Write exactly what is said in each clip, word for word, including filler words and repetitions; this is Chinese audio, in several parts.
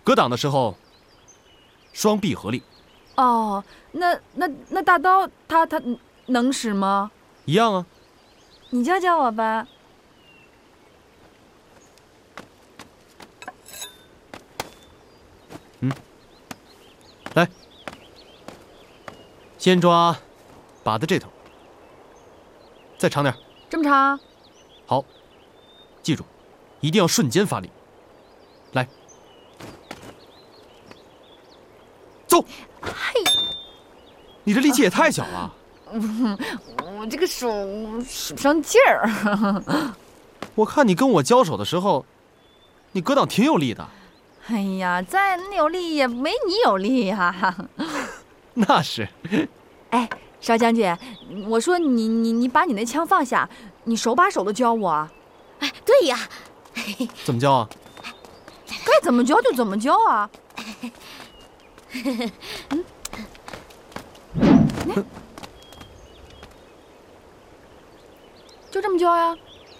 格挡的时候，双臂合力。 哦，那那那大刀它它能使吗？ 一样啊。 你教教我吧。 嗯，来，先抓把的这头，再长点。 这么长？ 好，记住，一定要瞬间发力。来，走。 嘿， 你这力气也太小了。 嗯，我这个手使不上劲儿。 我看你跟我交手的时候，你格挡挺有力的。 哎呀，再有力也没你有力呀。 那是。 哎，邵将军，我说你你你把你那枪放下，你手把手的教我。 哎，对呀。 怎么教啊？ 该怎么教就怎么教啊。嗯。就这么教呀。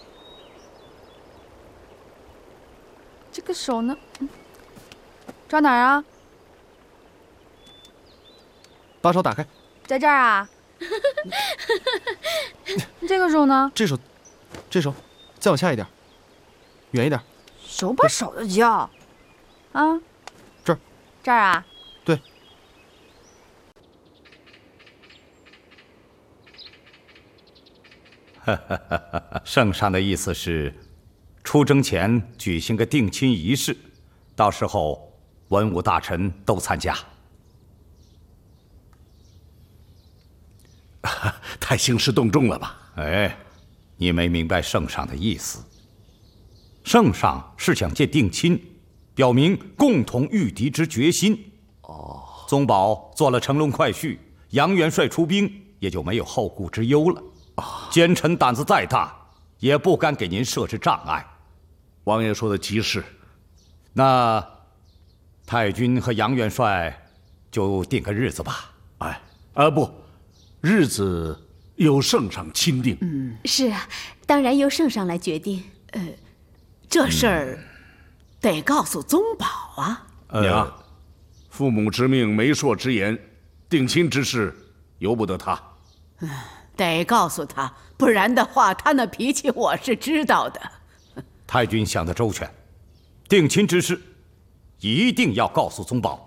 这个手呢？嗯，抓哪儿啊？ 把手打开。 在这儿啊。这个手呢？ 这手，这手，再往下一点，远一点。 手把手的教。啊？ 这儿。 这儿啊？ 对。 圣上的意思是，出征前举行个定亲仪式，到时候文武大臣都参加。 太兴师动众了吧？ 哎，你没明白圣上的意思。圣上是想借定亲，表明共同御敌之决心。哦，宗保做了乘龙快婿，杨元帅出兵，也就没有后顾之忧了。奸臣胆子再大，也不敢给您设置障碍。 王爷说的极是。 那太君和杨元帅就定个日子吧。 哎，啊不，日子由圣上亲定。 嗯，是啊，当然由圣上来决定。 呃，这事儿得告诉宗保啊。 娘，呃、父母之命，媒妁之言，定亲之事由不得他。 嗯。得告诉他，不然的话，他那脾气我是知道的。 太君想得周全，定亲之事一定要告诉宗保。